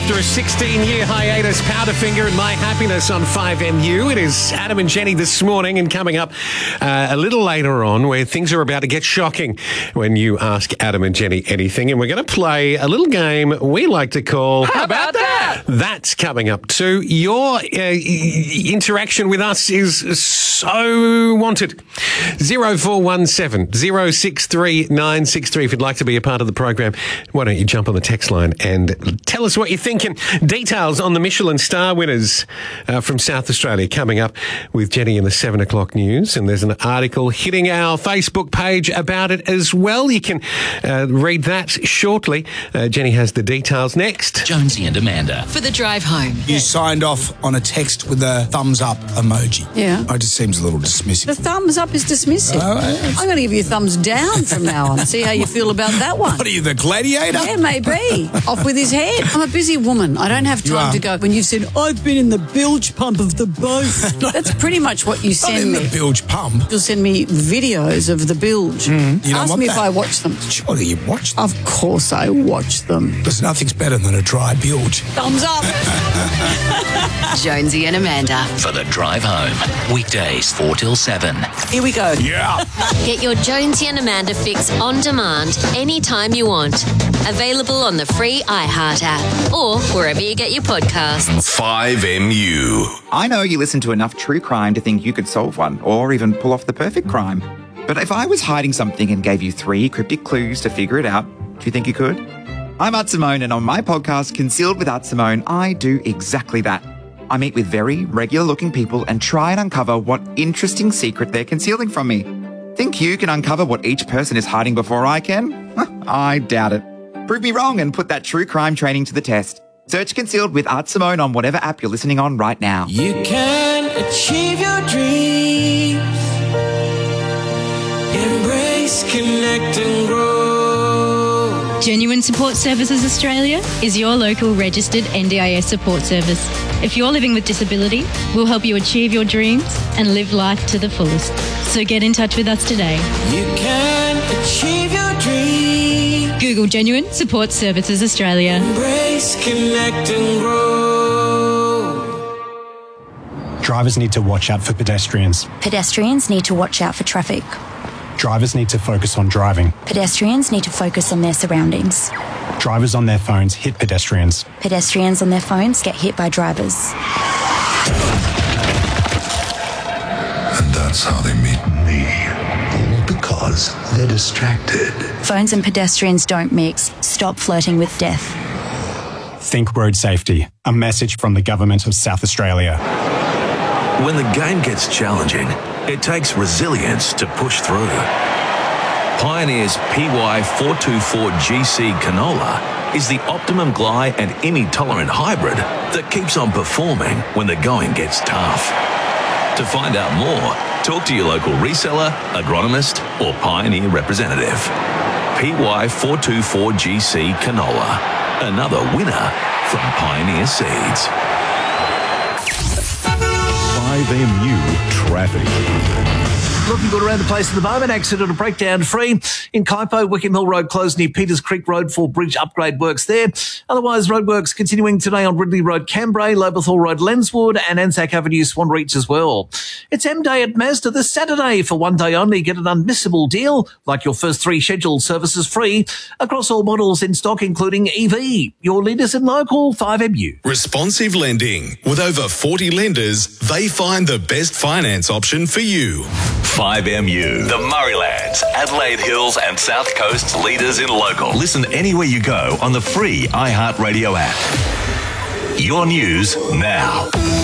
After a 16-year hiatus, Powderfinger and My Happiness on 5MU. It is Adam and Jenny this morning, and coming up a little later on, where things are about to get shocking when you ask Adam and Jenny anything. And we're going to play a little game we like to call... How about that? That's coming up too. Your interaction with us is so wanted. 0417 063 963. If you'd like to be a part of the program, why don't you jump on the text line and tell us what you're thinking. Details on the Michelin star winners from South Australia coming up with Jenny in the 7 o'clock news. And there's an article hitting our Facebook page about it as well. You can read that shortly. Jenny has the details next. Jonesy and Amanda. For the drive home. You signed off on a text with a thumbs up emoji. Yeah. It just seems a little dismissive. The thumbs up is dismissive. I'm going to give you a thumbs down from now on. See how you feel about that one. What are you, the gladiator? Yeah, maybe. Off with his head. I'm a busy woman. I don't have time to go. When you said, I've been in the bilge pump of the boat. That's pretty much what you send me. Not in the bilge pump. You'll send me videos of the bilge. You don't Ask want me that. if I watch them. Surely you watch them. Of course I watch them. Because nothing's better than a dry bilge. Thumbs up. Jonesy and Amanda. For the drive home. Weekdays 4 till 7. Here we go. Yeah. Get your Jonesy and Amanda fix on demand anytime you want. Available on the free iHeart app or wherever you get your podcasts. 5MU. I know you listen to enough true crime to think you could solve one or even pull off the perfect crime. But if I was hiding something and gave you 3 cryptic clues to figure it out, do you think you could? I'm Art Simone, and on my podcast, Concealed with Art Simone, I do exactly that. I meet with very regular-looking people and try and uncover what interesting secret they're concealing from me. Think you can uncover what each person is hiding before I can? I doubt it. Prove me wrong and put that true crime training to the test. Search Concealed with Art Simone on whatever app you're listening on right now. You can achieve your dreams. Embrace, connect and grow. Genuine Support Services Australia is your local registered NDIS support service. If you're living with disability, we'll help you achieve your dreams and live life to the fullest. So get in touch with us today. You can achieve your dreams. Google Genuine Support Services Australia. Embrace, connect and grow. Drivers need to watch out for pedestrians. Pedestrians need to watch out for traffic. Drivers need to focus on driving. Pedestrians need to focus on their surroundings. Drivers on their phones hit pedestrians. Pedestrians on their phones get hit by drivers. And that's how they meet me. All because they're distracted. Phones and pedestrians don't mix. Stop flirting with death. Think road safety. A message from the Government of South Australia. When the game gets challenging, it takes resilience to push through. Pioneer's PY424GC canola is the optimum gly and IMI-tolerant hybrid that keeps on performing when the going gets tough. To find out more, talk to your local reseller, agronomist or Pioneer representative. PY424GC canola, another winner from Pioneer Seeds. 5MU Traffic. Looking good around the place at the moment. Accident or breakdown free. In Kaipo, Wickham Hill Road closed near Peters Creek Road for bridge upgrade works there. Otherwise, roadworks continuing today on Ridley Road, Cambrai, Lobethal Road, Lenswood and Anzac Avenue, Swan Reach as well. It's M-Day at Mazda this Saturday. For one day only, get an unmissable deal, like your first 3 scheduled services free across all models in stock, including EV. Your leaders in local 5MU. Responsive lending. With over 40 lenders, they find the best finance option for you. 5MU, the Murraylands, Adelaide Hills and South Coast's leaders in local. Listen anywhere you go on the free iHeartRadio app. Your news now.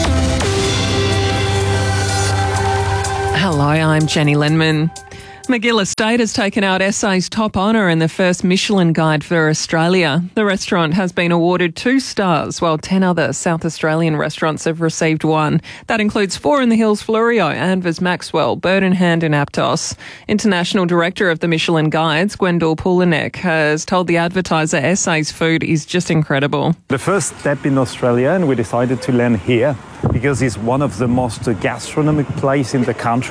Hello, I'm Jenny Lenman. McGill Estate has taken out SA's top honour in the first Michelin Guide for Australia. The restaurant has been awarded 2 stars, while 10 other South Australian restaurants have received 1. That includes 4 in the Hills Florio, Anvers Maxwell, Bird in Hand and Aptos. International Director of the Michelin Guides, Gwendal Pulanek, has told the advertiser SA's food is just incredible. The first step in Australia, and we decided to land here because it's one of the most gastronomic places in the country.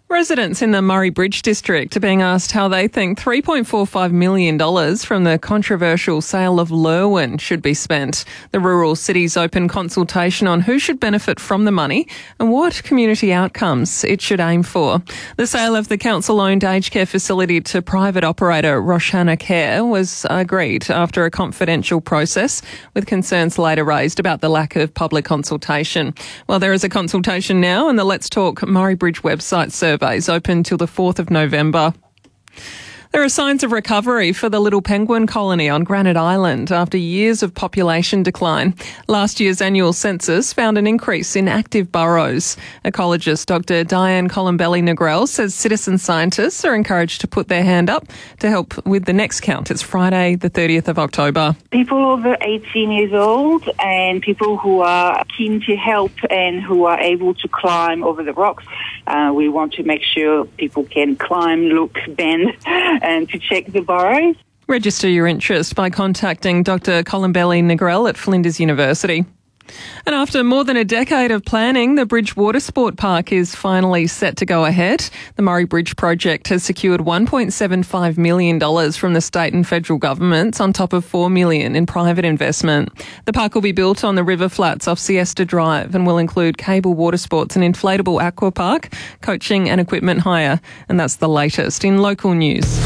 Residents in the Murray Bridge district are being asked how they think $3.45 million from the controversial sale of Lurwen should be spent. The rural city's open consultation on who should benefit from the money and what community outcomes it should aim for. The sale of the council-owned aged care facility to private operator Roshana Care was agreed after a confidential process, with concerns later raised about the lack of public consultation. Well, there is a consultation now, and the Let's Talk Murray Bridge website survey is open till the 4th of November. There are signs of recovery for the little penguin colony on Granite Island after years of population decline. Last year's annual census found an increase in active burrows. Ecologist Dr. Diane Colombelli-Negrell says citizen scientists are encouraged to put their hand up to help with the next count. It's Friday, the 30th of October. People over 18 years old and people who are keen to help and who are able to climb over the rocks. We want to make sure people can climb, look, bend, and to check the burrows. Register your interest by contacting Dr. Colombelli-Negrell at Flinders University. And after more than a decade of planning, the Bridge Water Sport Park is finally set to go ahead. The Murray Bridge project has secured $1.75 million from the state and federal governments on top of $4 million in private investment. The park will be built on the river flats off Siesta Drive and will include cable water sports, an inflatable aqua park, coaching and equipment hire. And that's the latest in local news.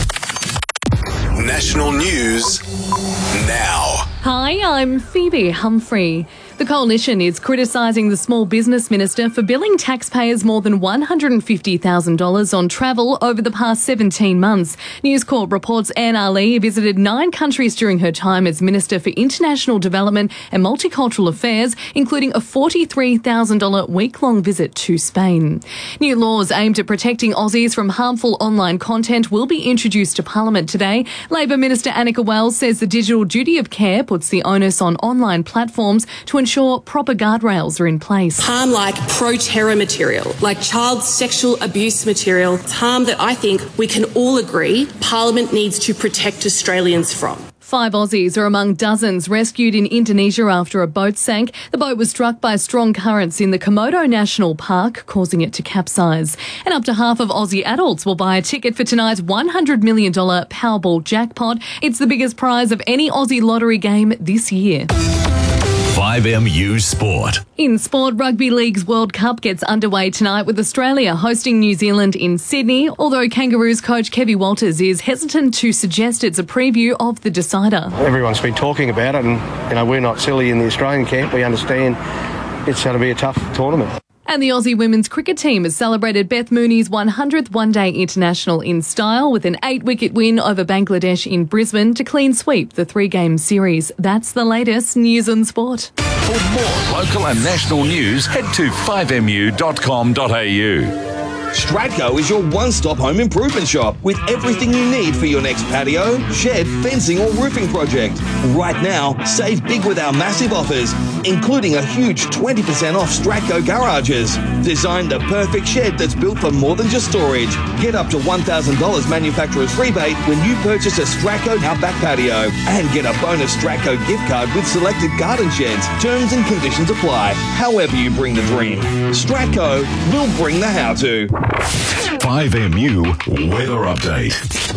National news now. Hi, I'm Phoebe Humphrey. The Coalition is criticising the Small Business Minister for billing taxpayers more than $150,000 on travel over the past 17 months. News Corp reports Anne Ali visited 9 countries during her time as Minister for International Development and Multicultural Affairs, including a $43,000 week-long visit to Spain. New laws aimed at protecting Aussies from harmful online content will be introduced to Parliament today. Labor Minister Annika Wells says the digital duty of care puts the onus on online platforms to ensure proper guardrails are in place. Harm like pro-terror material, like child sexual abuse material, it's harm that I think we can all agree Parliament needs to protect Australians from. 5 Aussies are among dozens rescued in Indonesia after a boat sank. The boat was struck by strong currents in the Komodo National Park, causing it to capsize. And up to half of Aussie adults will buy a ticket for tonight's $100 million Powerball jackpot. It's the biggest prize of any Aussie lottery game this year. 5MU Sport. In sport, Rugby League's World Cup gets underway tonight with Australia hosting New Zealand in Sydney, although Kangaroos coach Kevin Walters is hesitant to suggest it's a preview of the decider. Everyone's been talking about it, and we're not silly in the Australian camp. We understand it's going to be a tough tournament. And the Aussie women's cricket team has celebrated Beth Mooney's 100th one-day international in style with an 8-wicket win over Bangladesh in Brisbane to clean sweep the 3-game series. That's the latest news and sport. For more local and national news, head to 5mu.com.au. Stratco is your one-stop home improvement shop with everything you need for your next patio, shed, fencing or roofing project. Right now, save big with our massive offers, including a huge 20% off Stratco garages. Design the perfect shed that's built for more than just storage. Get up to $1,000 manufacturer's rebate when you purchase a Stratco Outback patio and get a bonus Stratco gift card with selected garden sheds. Terms and conditions apply. However you bring the dream, Stratco will bring the how-to. 5MU Weather Update.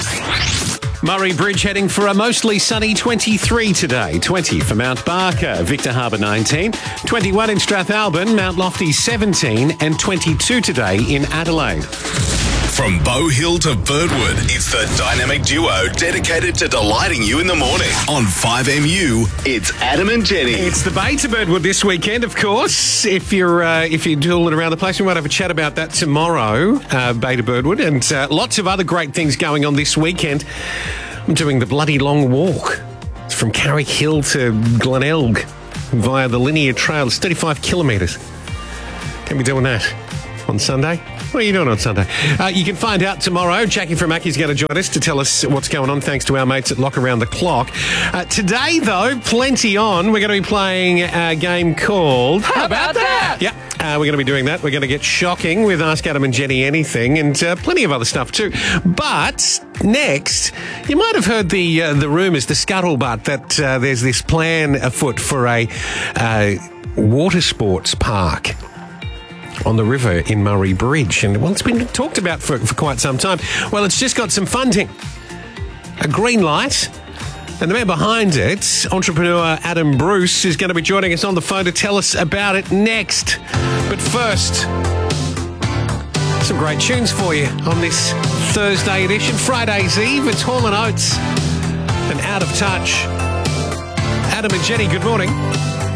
Murray Bridge heading for a mostly sunny 23 today. 20 for Mount Barker, Victor Harbour 19, 21 in Strathalbyn, Mount Lofty 17 and 22 today in Adelaide. From Bow Hill to Birdwood, it's the dynamic duo dedicated to delighting you in the morning. On 5MU, it's Adam and Jenny. It's the Bay to Birdwood this weekend, of course. If you're tooling around the place, we might have a chat about that tomorrow, Bay to Birdwood, and lots of other great things going on this weekend. I'm doing the bloody long walk. It's from Carrick Hill to Glenelg via the linear trail. It's 35 kilometres. Can be doing that on Sunday. What are you doing on Sunday? You can find out tomorrow. Jackie from Mackie's going to join us to tell us what's going on, thanks to our mates at Lock Around the Clock. Today, though, plenty on. We're going to be playing a game called... How About That? Yeah, we're going to be doing that. We're going to get shocking with Ask Adam and Jenny Anything and plenty of other stuff too. But next, you might have heard the rumours, the scuttlebutt, that there's this plan afoot for a water sports park on the river in Murray Bridge. And, well, it's been talked about for quite some time. Well, it's just got some funding. A green light. And the man behind it, entrepreneur Adam Bruce, is going to be joining us on the phone to tell us about it next. But first, some great tunes for you on this Thursday edition. Friday's Eve, it's Hall & Oates and Out of Touch. Adam and Jenny, good morning.